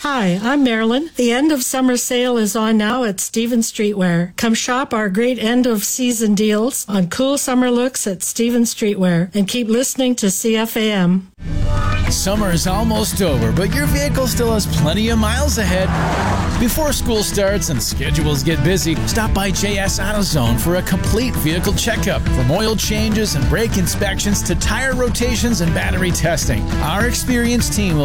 Hi, I'm Marilyn. The end of summer sale is on now at Stevens Streetwear. Come shop our great end of season deals on cool summer looks at Stevens Streetwear and keep listening to CFAM. Summer is almost over, but your vehicle still has plenty of miles ahead. Before school starts and schedules get busy, stop by JS AutoZone for a complete vehicle checkup. From oil changes and brake inspections to tire rotations and battery testing, our experienced team will